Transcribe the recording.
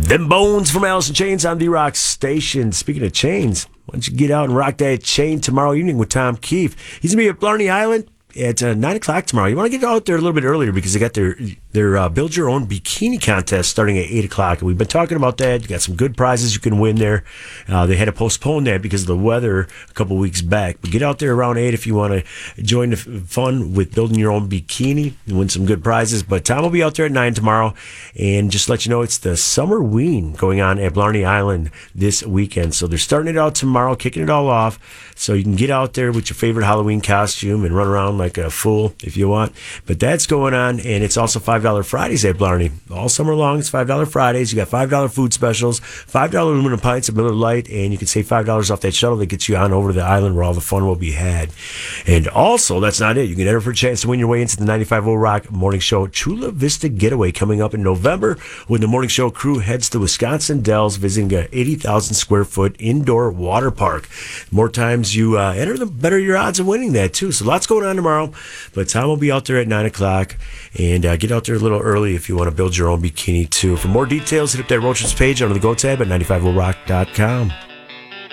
Them Bones from Alice in Chains on the Rock Station. Speaking of chains, why don't you get out and rock that chain tomorrow evening with Tom Keefe? He's going to be at Blarney Island at 9 o'clock tomorrow. You want to get out there a little bit earlier because they got their Build Your Own Bikini contest starting at 8 o'clock. And we've been talking about that. You got some good prizes you can win there. They had to postpone that because of the weather a couple weeks back. But get out there around 8 if you want to join the fun with building your own bikini and win some good prizes. But Tom will be out there at 9 tomorrow. And just to let you know, it's the Summer Ween going on at Blarney Island this weekend. So they're starting it out tomorrow, kicking it all off. So you can get out there with your favorite Halloween costume and run around like a fool if you want. But that's going on. And it's also $5 Fridays at Blarney. All summer long, it's $5 Fridays. You got $5 food specials, $5 aluminum pints of Miller Lite, and you can save $5 off that shuttle that gets you on over to the island where all the fun will be had. And also, that's not it. You can enter for a chance to win your way into the 95.0 Rock Morning Show Chula Vista Getaway coming up in November when the Morning Show crew heads to Wisconsin Dells, visiting an 80,000 square foot indoor water park. The more times you enter, the better your odds of winning that, too. So lots going on tomorrow. But Tom will be out there at 9 o'clock. And get out there a little early if you want to build your own bikini, too. For more details, hit up that Roach's page under the Go tab at 95rock.com.